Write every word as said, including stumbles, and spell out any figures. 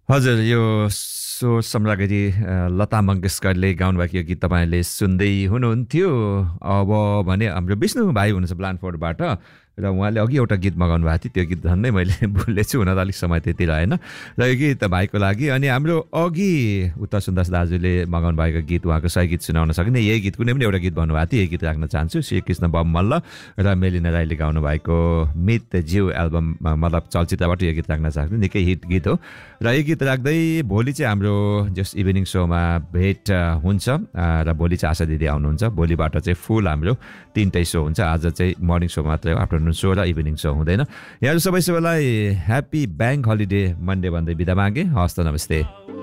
हजुर यो स्वर सम्राज्ञी लता मङ्गेशकरले गाउनुभएको यो गीत तपाईँले सुन्दै हुनुहुन्थ्यो। अब भने हाम्रो विष्णु भाइ हुनुहुन्छ ब्लान्फोर्डबाट र उहाँले अघि एउटा गीत मगाउनु भएको थियो, त्यो गीत झन्डै मैले भुलेछु, हुन त अलिक समय त्यति रहेन र यो गीत भाइको लागि। अनि हाम्रो अघि उत्तर सुन्दास दाजुले मगाउनु भएको गीत, उहाँको सही गीत सुनाउन सकिने यही गीत, कुनै पनि एउटा गीत भन्नुभएको थियो, यही गीत राख्न चाहन्छु। श्रीकृष्ण बम मल्ल र मेलिना राईले गाउनु भएको मित ज्यू एल्बम मतलब चलचित्रबाट यो गीत राख्न चाहन्छु, निकै हिट गीत हो। र यो गीत राख्दै भोलि चाहिँ हाम्रो जस इभिनिङ सोमा भेट हुन्छ र भोलि चाहिँ आशा दिदी आउनुहुन्छ। भोलिबाट चाहिँ फुल हाम्रो तिनटै सो हुन्छ, आज चाहिँ मर्निङ सो मात्रै हो, आफ्टरनुन सो र इभिनिङ सो हुँदैन। यहाँहरू सबै सबैलाई ह्याप्पी ब्याङ्क हलिडे मन्डे भन्दै बिदा मागे। हस् त, नमस्ते।